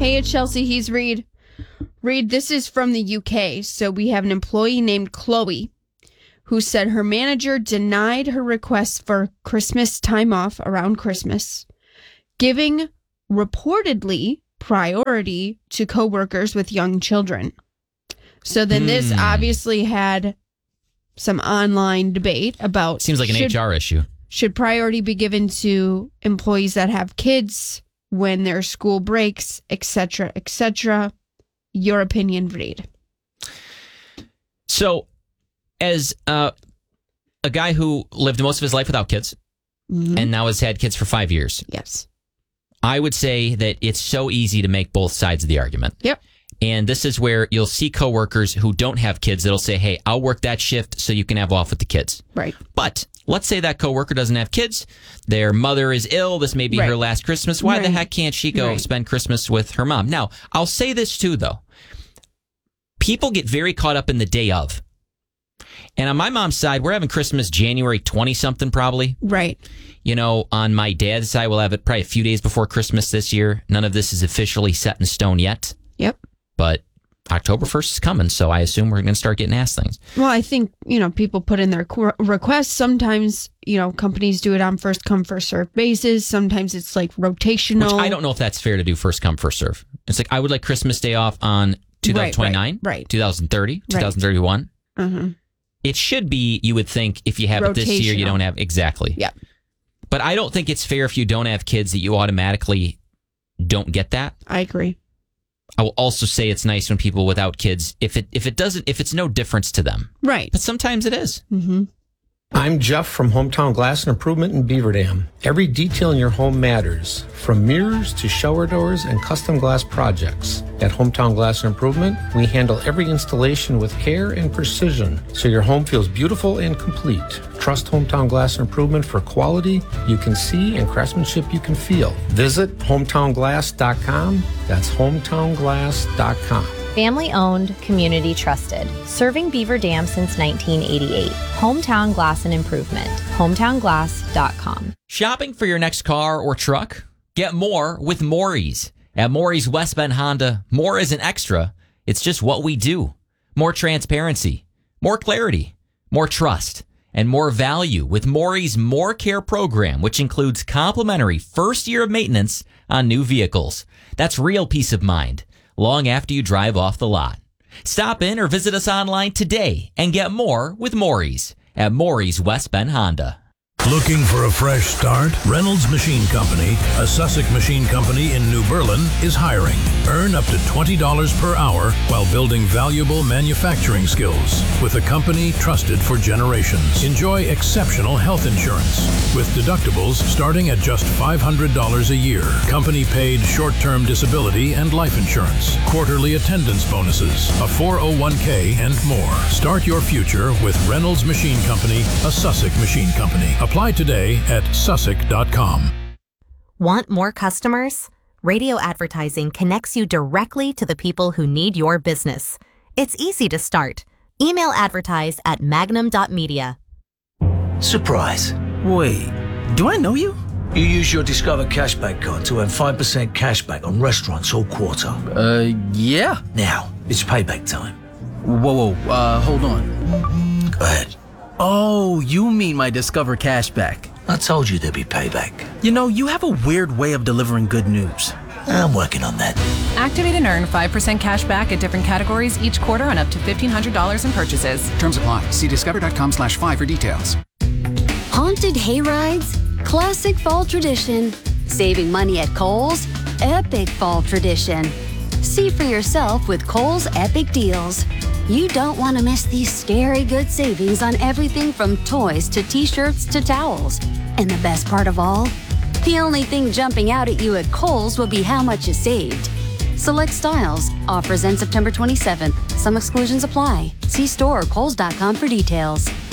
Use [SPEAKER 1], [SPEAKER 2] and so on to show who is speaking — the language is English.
[SPEAKER 1] Hey, it's Chelsea. He's Reed. Reed, this is from the UK. So we have an employee named Chloe who said her manager denied her request for Christmas time off around Christmas, giving reportedly priority to coworkers with young children. So then this obviously had some online debate about...
[SPEAKER 2] Seems like an HR issue.
[SPEAKER 1] Should priority be given to employees that have kids when their school breaks, etc., etc.? Your opinion, Reed.
[SPEAKER 2] So, as a guy who lived most of his life without kids and now has had kids for 5 years.
[SPEAKER 1] Yes.
[SPEAKER 2] I would say that it's so easy to make both sides of the argument.
[SPEAKER 1] Yep.
[SPEAKER 2] And this is where you'll see coworkers who don't have kids that'll say, hey, I'll work that shift so you can have off with the kids.
[SPEAKER 1] Right.
[SPEAKER 2] But let's say that coworker doesn't have kids. Their mother is ill. This may be her last Christmas. Why the heck can't she go spend Christmas with her mom? Now, I'll say this too, though. People get very caught up in the day of. And on my mom's side, we're having Christmas January 20-something probably.
[SPEAKER 1] Right.
[SPEAKER 2] You know, on my dad's side, we'll have it probably a few days before Christmas this year. None of this is officially set in stone yet.
[SPEAKER 1] Yep.
[SPEAKER 2] But October 1st is coming, so I assume we're going to start getting asked things.
[SPEAKER 1] Well, I think, people put in their requests. Sometimes, companies do it on first come, first serve basis. Sometimes it's like rotational.
[SPEAKER 2] Which I don't know if that's fair to do first come, first serve. It's like I would like Christmas Day off on 2029,
[SPEAKER 1] right.
[SPEAKER 2] 2030, 2031.
[SPEAKER 1] Mm-hmm.
[SPEAKER 2] It should be, you would think, if you have it this year, you don't have. Exactly.
[SPEAKER 1] Yeah.
[SPEAKER 2] But I don't think it's fair if you don't have kids that you automatically don't get that.
[SPEAKER 1] I agree.
[SPEAKER 2] I will also say it's nice when people without kids, if it's no difference to them.
[SPEAKER 1] Right.
[SPEAKER 2] But sometimes it is.
[SPEAKER 1] Mm-hmm.
[SPEAKER 3] I'm Jeff from Hometown Glass and Improvement in Beaver Dam. Every detail in your home matters, from mirrors to shower doors and custom glass projects. At Hometown Glass and Improvement, we handle every installation with care and precision, so your home feels beautiful and complete. Trust Hometown Glass and Improvement for quality you can see and craftsmanship you can feel. Visit hometownglass.com. That's hometownglass.com.
[SPEAKER 4] Family owned, community trusted. Serving Beaver Dam since 1988. Hometown Glass and Improvement. Hometownglass.com.
[SPEAKER 2] Shopping for your next car or truck? Get more with Maury's. At Maury's West Bend Honda, more isn't extra. It's just what we do. More transparency, more clarity, more trust, and more value with Maury's More Care program, which includes complimentary first year of maintenance on new vehicles. That's real peace of mind long after you drive off the lot. Stop in or visit us online today and get more with Maury's at Maury's West Bend Honda.
[SPEAKER 5] Looking for a fresh start? Reynolds Machine Company, a Sussex machine company in New Berlin, is hiring. Earn up to $20 per hour while building valuable manufacturing skills with a company trusted for generations. Enjoy exceptional health insurance with deductibles starting at just $500 a year. Company paid short-term disability and life insurance, quarterly attendance bonuses, a 401k, and more. Start your future with Reynolds Machine Company, a Sussex machine company. Apply today at sussex.com.
[SPEAKER 6] Want more customers? Radio advertising connects you directly to the people who need your business. It's easy to start. Email advertise at magnum.media.
[SPEAKER 7] Surprise.
[SPEAKER 8] Wait, do I know you?
[SPEAKER 7] You use your Discover Cashback card to earn 5% cashback on restaurants all quarter.
[SPEAKER 8] Yeah.
[SPEAKER 7] Now, it's payback time.
[SPEAKER 8] Whoa, hold on.
[SPEAKER 7] Go ahead.
[SPEAKER 8] Oh, you mean my Discover Cashback.
[SPEAKER 7] I told you there'd be payback.
[SPEAKER 8] You know, you have a weird way of delivering good news.
[SPEAKER 7] I'm working on that.
[SPEAKER 9] Activate and earn 5% cash back at different categories each quarter on up to $1,500 in purchases.
[SPEAKER 10] Terms apply. See discover.com/5 for details.
[SPEAKER 11] Haunted hayrides? Classic fall tradition. Saving money at Kohl's? Epic fall tradition. See for yourself with Kohl's Epic Deals. You don't want to miss these scary good savings on everything from toys to t-shirts to towels. And the best part of all? The only thing jumping out at you at Kohl's will be how much you saved. Select styles. Offers end September 27th. Some exclusions apply. See store or kohls.com for details.